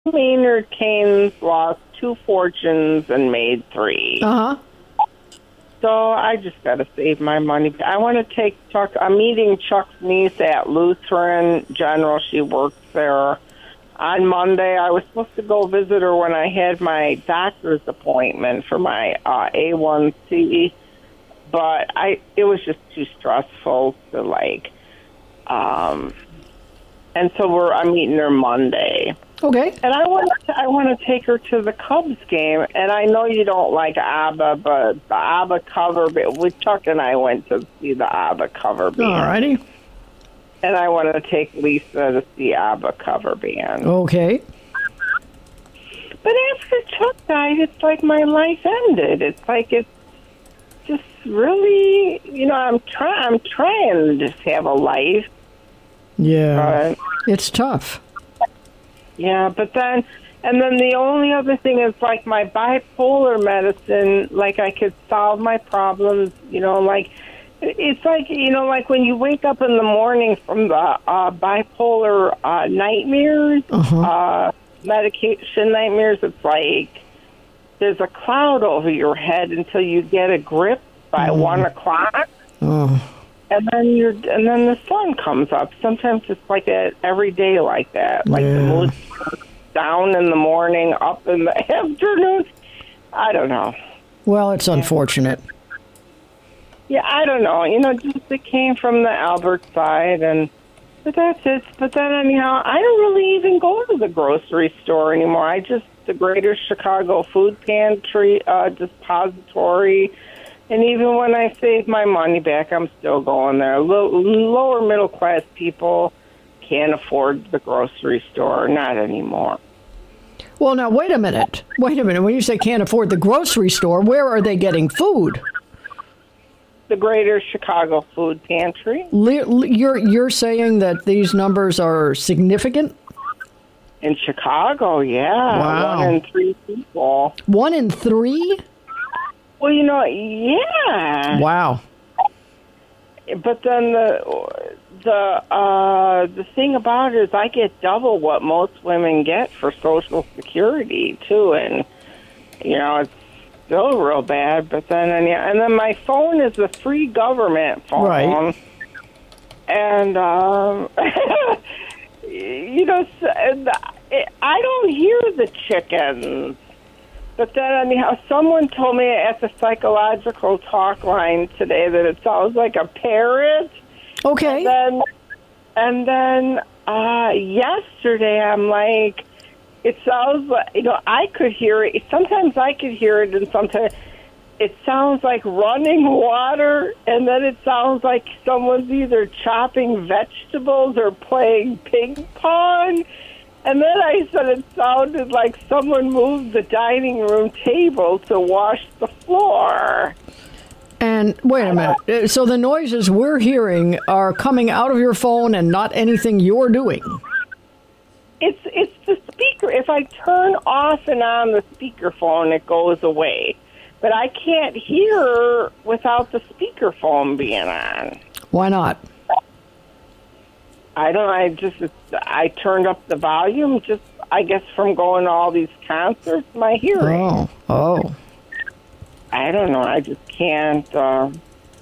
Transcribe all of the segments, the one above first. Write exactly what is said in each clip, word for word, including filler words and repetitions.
Maynard Keynes lost two fortunes and made three. Uh-huh. So I just got to save my money. I want to take Chuck. I'm meeting Chuck's niece at Lutheran General. She works there. On Monday, I was supposed to go visit her when I had my doctor's appointment for my uh, A one C, but I it was just too stressful to like. Um, and so we're I'm meeting her Monday. Okay. And I want to, I want to take her to the Cubs game. And I know you don't like ABBA, but the ABBA cover band, with Chuck and I went to see the ABBA cover band. All righty. And I want to take Lisa to see ABBA cover band. Okay. But after Chuck died, it's like my life ended. It's like it's just really, you know, I'm trying. I'm trying to just have a life. Yeah. Uh, it's tough. Yeah, but then, and then the only other thing is like my bipolar medicine, like I could solve my problems, you know, like, it's like, you know, like when you wake up in the morning from the uh, bipolar uh, nightmares, Uh-huh. uh, medication nightmares, it's like there's a cloud over your head until you get a grip by Oh. one o'clock. Oh. And then you're, and then the sun comes up. Sometimes it's like that every day, like that. Like Yeah. the mood down in the morning, up in the afternoon. I don't know. Well, it's unfortunate. Yeah, I don't know. You know, just it came from the Albert side, and but that's it. But then anyhow, I don't really even go to the grocery store anymore. I just the Greater Chicago Food Pantry uh, Depository. And even when I save my money back, I'm still going there. Low, lower middle class people can't afford the grocery store. Not anymore. Well, now, wait a minute. Wait a minute. When you say can't afford the grocery store, where are they getting food? The Greater Chicago Food Pantry. Le- You're, you're saying that these numbers are significant? In Chicago, yeah. Wow. One in three people. One in three? Well, you know, yeah. Wow. But then the the uh, the thing about it is, I get double what most women get for Social Security too, and you know it's still real bad. But then and, yeah, and then my phone is a free government phone, Right. and um, you know, I don't hear the chickens. But then, anyhow, someone told me at the psychological talk line today that it sounds like a parrot. Okay. And then, and then uh, yesterday, I'm like, it sounds like, you know, I could hear it. Sometimes I could hear it, and sometimes it sounds like running water, and then it sounds like someone's either chopping vegetables or playing ping pong. And then I said it sounded like someone moved the dining room table to wash the floor. And wait a minute. Uh, So the noises we're hearing are coming out of your phone and not anything you're doing. It's it's the speaker. If I turn off and on the speakerphone, it goes away. But I can't hear without the speakerphone being on. Why not? I don't. I just. I turned up the volume. Just. I guess from going to all these concerts, my hearing. Oh. Oh. I don't know. I just can't. Uh,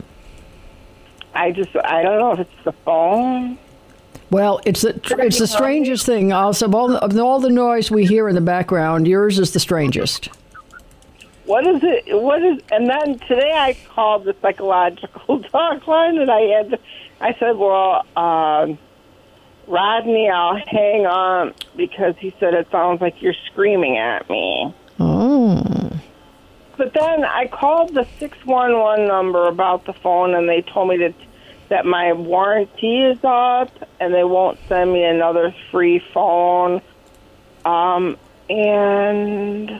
I just. I don't know if it's the phone. Well, it's the it's the strangest thing. Also, of all the, of all the noise we hear in the background, yours is the strangest. What is it? What is? And then today I called the psychological talk line, and I had. To, I said, "Well, um, Rodney, I'll hang on because he said it sounds like you're screaming at me." Oh. But then I called the six one one number about the phone, and they told me that that my warranty is up, and they won't send me another free phone. Um, and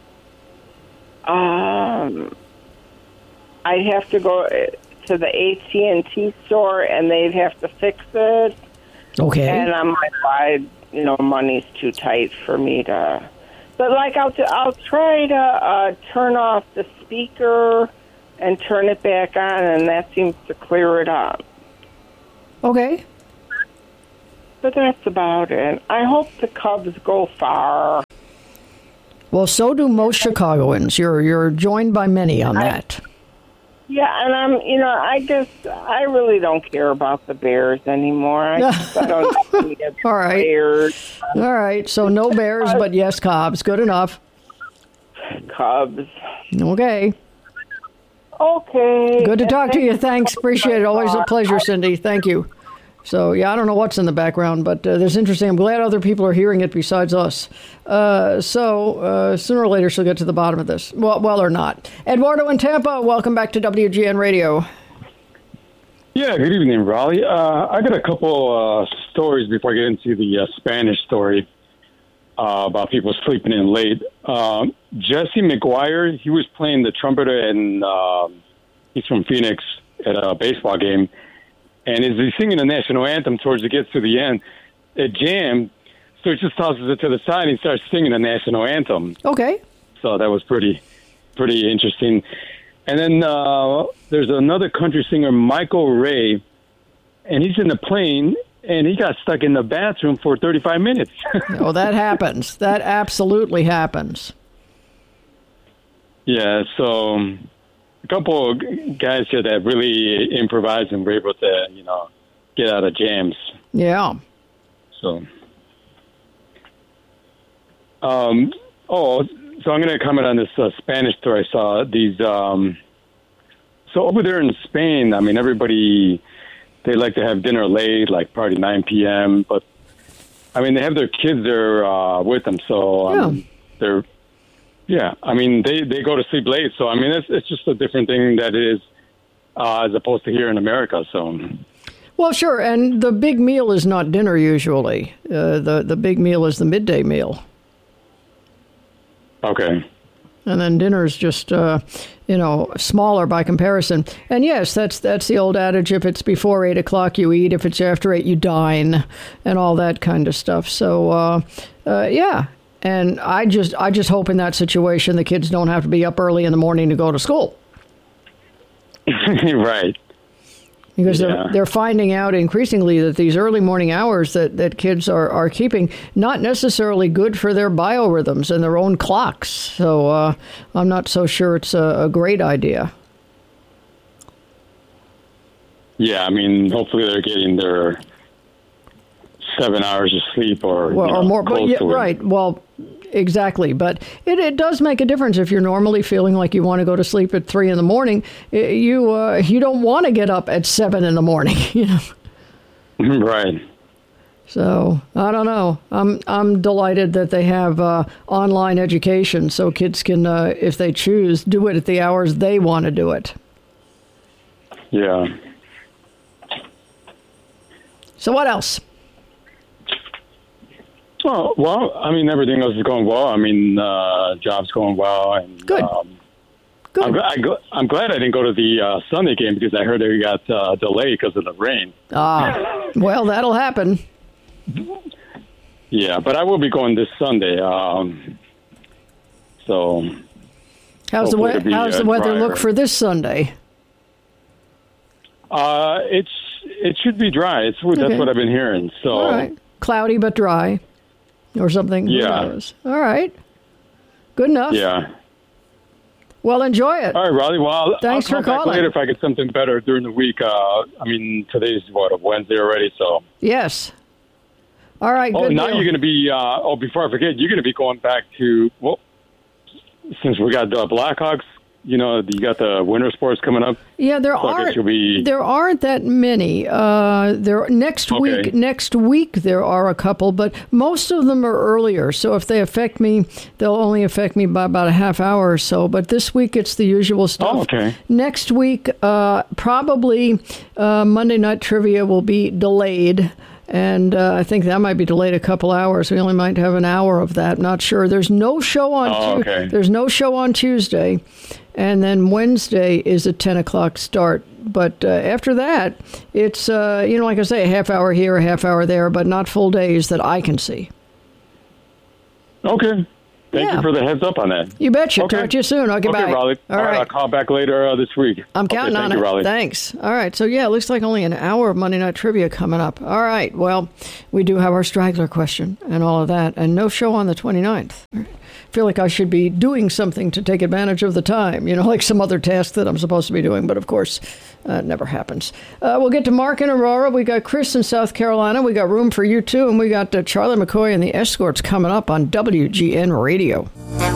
um, I'd have to go to the A T and T store, and they'd have to fix it. Okay. And I'm like, I, you know, money's too tight for me to. But like, I'll I'll try to uh, turn off the speaker and turn it back on, and that seems to clear it up. Okay. but that's about it. I hope the Cubs go far. Well, so do most Chicagoans. You're you're joined by many on that. I, yeah, and I'm, you know, I guess I really don't care about the Bears anymore. I, just, I don't see it. All right. Bears. All right. So no Bears, but yes, Cubs. Good enough. Cubs. Okay. Okay. Good to talk to you. Thanks. Appreciate it. Always a pleasure, Cindy. Thank you. So, yeah, I don't know what's in the background, but uh, that's interesting. I'm glad other people are hearing it besides us. Uh, so, uh, sooner or later, she'll get to the bottom of this. Well, well or not. Eduardo in Tampa, welcome back to W G N Radio. Yeah, good evening, Raleigh. Uh, I got a couple uh, stories before I get into the uh, Spanish story uh, about people sleeping in late. Um, Jesse McGuire, he was playing the trumpeter, and uh, he's from Phoenix at a baseball game. And as he's singing the national anthem towards it gets to the end, it jammed, so he just tosses it to the side and he starts singing the national anthem. Okay. So that was pretty, pretty interesting. And then uh, there's another country singer, Michael Ray, and he's in the plane, and he got stuck in the bathroom for thirty-five minutes. Oh, that happens. That absolutely happens. Yeah, so a couple of guys here that really improvised and were able to, you know, get out of jams. Yeah. So, um, oh, so I'm going to comment on this uh, Spanish story I saw. These, um, so over there in Spain, I mean, everybody, they like to have dinner late, like probably nine p.m., but I mean, they have their kids there uh, with them, so um, yeah. they're, yeah, I mean, they, they go to sleep late, so I mean, it's it's just a different thing that it is uh, as opposed to here in America. So, well, sure, and the big meal is not dinner usually. Uh, the the big meal is the midday meal. Okay. And then dinner is just, uh, you know, smaller by comparison. And yes, that's that's the old adage: if it's before eight o'clock, you eat; if it's after eight, you dine, and all that kind of stuff. So, uh, uh, yeah. And I just I just hope in that situation the kids don't have to be up early in the morning to go to school. Right. Because yeah. they're, they're finding out increasingly that these early morning hours that, that kids are, are keeping not necessarily good for their biorhythms and their own clocks. So uh, I'm not so sure it's a, a great idea. Yeah, I mean, hopefully they're getting their seven hours of sleep or, well, you know, or more. But yeah, to it. right. Well, exactly. But it, it does make a difference if you're normally feeling like you want to go to sleep at three in the morning. You uh, you don't want to get up at seven in the morning. You know. Right. So I don't know. I'm I'm delighted that they have uh, online education, so kids can, uh, if they choose, do it at the hours they want to do it. Yeah. So what else? Oh, well, I mean, everything else is going well. I mean, uh, job's going well. And, Good. Um, Good. I'm, I go, I'm glad I didn't go to the uh, Sunday game because I heard they got uh, delayed because of the rain. Ah, well, that'll happen. Yeah, but I will be going this Sunday. Um, so, How's the, we- be, how's uh, the weather drier. look for this Sunday? Uh, it's it should be dry. It's that's Okay. what I've been hearing. So, All right. Cloudy but dry or something. Who Yeah. knows? All right. Good enough. yeah. Well, enjoy it. All right, Riley. Well, I'll, Thanks I'll for come back calling. later if I get something better during the week. Uh, I mean, today's what a Wednesday already, so. Yes. All right. Oh, Good now deal. you're going to be. Uh, oh, before I forget, you're going to be going back to. Well, since we got the Blackhawks, you know, you got the winter sports coming up. Yeah, there So I guess aren't you'll be- there aren't that many. Uh, there next Okay. week next week there are a couple, but most of them are earlier. So if they affect me, they'll only affect me by about a half hour or so. But this week it's the usual stuff. Oh, okay. Next week, uh, probably uh, Monday Night Trivia will be delayed. And uh, I think that might be delayed a couple hours. We only might have an hour of that. Not sure. There's no show on. Oh, Tu- okay. There's no show on Tuesday, and then Wednesday is a ten o'clock start. But uh, after that, it's uh, you know, like I say, a half hour here, a half hour there, but not full days that I can see. Okay. Thank Yeah. you for the heads up on that. You betcha. Okay. Talk to you soon. Okay, Okay, bye. Raleigh. All All right. right. I'll call back later uh, this week. I'm Okay, counting thank on you, it. Raleigh. Thanks. All right. So, yeah, it looks like only an hour of Monday Night Trivia coming up. All right. Well, we do have our straggler question and all of that, and no show on the twenty-ninth. I feel like I should be doing something to take advantage of the time, you know, like some other task that I'm supposed to be doing. But, of course, uh, it never happens. Uh, we'll get to Mark in Aurora. We got Chris in South Carolina. We got room for you, too. And we got uh, Charlie McCoy and the Escorts coming up on W G N Radio.